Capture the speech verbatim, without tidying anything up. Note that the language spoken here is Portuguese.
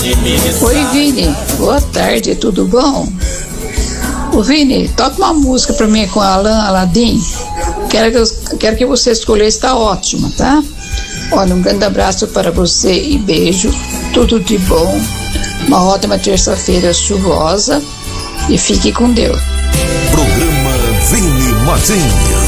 Oi, Vini. Boa tarde, tudo bom? Ô, Vini, toca uma música pra mim com a Alan Aladim. Quero que, eu, quero que você escolha, está ótima, tá? Olha, um grande abraço para você e beijo. Tudo de bom. Uma ótima terça-feira chuvosa. E fique com Deus. Programa Vini Martins.